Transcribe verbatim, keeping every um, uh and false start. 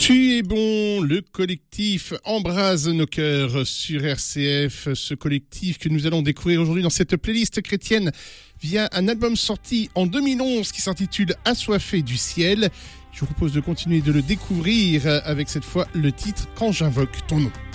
Tu es bon, le collectif embrase nos cœurs sur R C F, ce collectif que nous allons découvrir aujourd'hui dans cette playlist chrétienne via un album sorti en deux mille onze qui s'intitule Assoiffé du ciel. Je vous propose de continuer de le découvrir avec cette fois le titre Quand j'invoque ton nom.